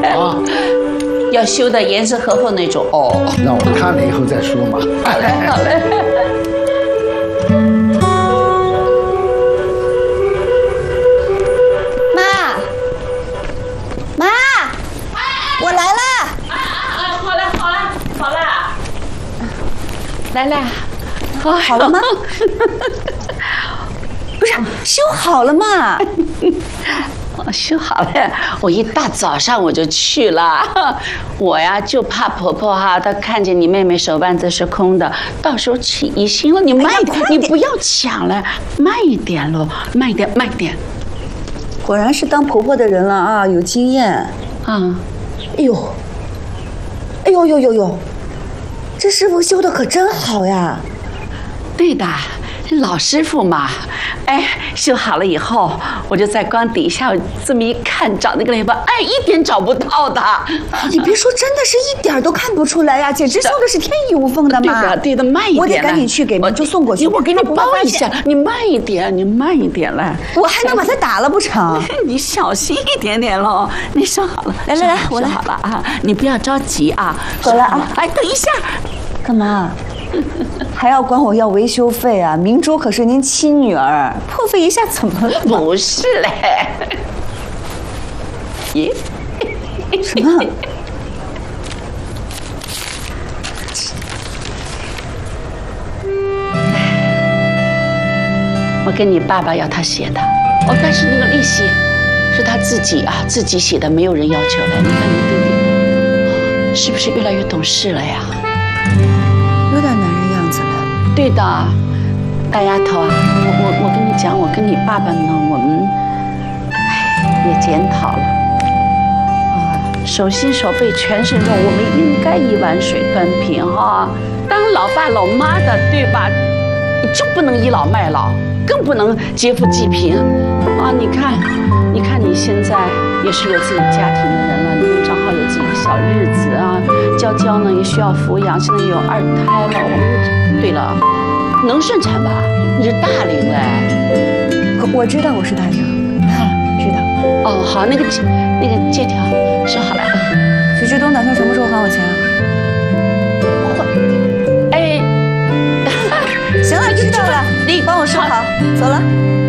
啊， 要修的严丝合缝那种。 哦，那我看了以后再说嘛。 好嘞，好嘞。 妈，妈，我来了。 好了，来了， 好了吗？不是，修好了嘛？ 修好了，我一大早上我就去了。我呀就怕婆婆哈，她看见你妹妹手腕子是空的，到时候起疑心了。你慢一点，你不要抢了，慢一点喽，慢一点，慢一点。 果然是当婆婆的人了啊，有经验。 啊， 哎呦，哎呦呦呦呦，这师傅修的可真好呀！ 对的。老师傅嘛，哎，修好了以后，我就在光底下这么一看，找那个雷巴，哎，一点找不到的。 你别说，真的是一点都看不出来呀，简直修的是天衣无缝的嘛！ 对的，对的，慢一点。 我得赶紧去给明珠送过去。 我给你包一下，你慢一点，你慢一点来。 我还能把它打了不成？ 你小心一点点喽。你收好了， 来来来，我来好了啊，你不要着急啊。 走了啊！ 哎，等一下， 干嘛？还要管我要维修费啊？明珠可是您亲女儿，破费一下怎么了？ 不是嘞。咦？ 什么？ 我跟你爸爸要他写的，但是那个利息是他自己写的，没有人要求的。你看你弟弟，是不是越来越懂事了呀？ 有点男人样子了。 对的，大丫头啊，我跟你讲，我跟你爸爸呢，我们也检讨了手心手背全是肉，我们应该一碗水端平哈。当老爸老妈的，对吧？你就不能倚老卖老，更不能劫富济贫啊！你看你现在也是有自己家庭的人了，你正好有自己的小日子啊。娇娇呢也需要抚养，现在有2胎了。我们对了，能顺产吧？你是大龄嘞。 我知道我是大龄，知道。 哦，好，那个借条收好了。 许志东打算什么时候还我钱啊？ 哎， 行了，知道了，你帮我收好，走了。